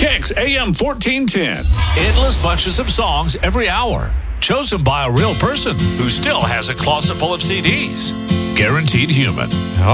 Kicks AM 1410. Endless bunches of songs every hour, chosen by a real person who still has a closet full of CDs. Guaranteed Human.